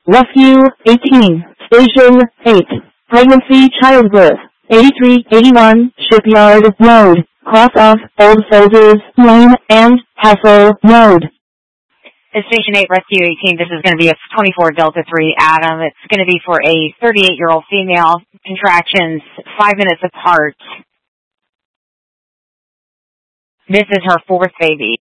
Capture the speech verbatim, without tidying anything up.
Rescue eighteen, Station eight, Pregnancy Childbirth, eighty-three eighty-one, Shipyard Road, cross off Old Soldiers Lane and Hassel Road. Station eight, Rescue eighteen, this is going to be a twenty-four Delta three, Adam. It's going to be for a thirty-eight-year-old female, contractions five minutes apart. This is her fourth baby.